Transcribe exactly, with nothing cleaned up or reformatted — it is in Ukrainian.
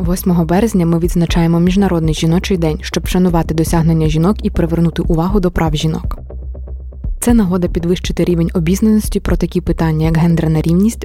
восьмого березня ми відзначаємо Міжнародний жіночий день, щоб вшанувати досягнення жінок і привернути увагу до прав жінок. Це нагода підвищити рівень обізнаності про такі питання, як гендерна рівність,